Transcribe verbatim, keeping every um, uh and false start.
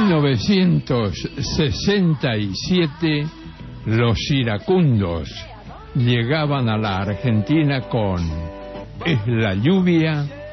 mil novecientos sesenta y siete, los iracundos llegaban a la Argentina con Es la lluvia